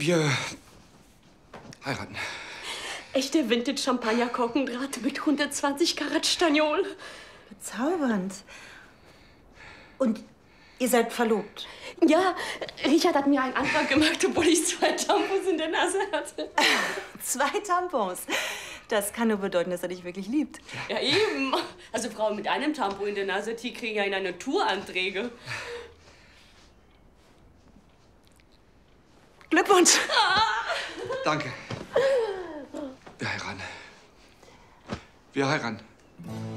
Wir heiraten. Echte Vintage-Champagner-Korkendraht mit 120 Karat Staniol. Bezaubernd. Und ihr seid verlobt? Ja, Richard hat mir einen Antrag gemacht, obwohl ich 2 Tampons in der Nase hatte. 2 Tampons? Das kann nur bedeuten, dass er dich wirklich liebt. Ja, eben. Also Frauen mit einem Tampon in der Nase, die kriegen ja in eine Touranträge. Glückwunsch. Danke. Wir heiraten. Wir heiraten.